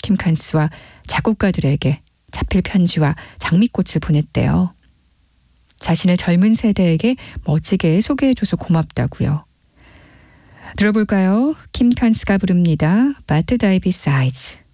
킴 칸스와 작곡가들에게 자필 편지와 장미꽃을 보냈대요. 자신을 젊은 세대에게 멋지게 소개해줘서 고맙다고요. 들어볼까요? 킴 칸스가 부릅니다. But Die Besides.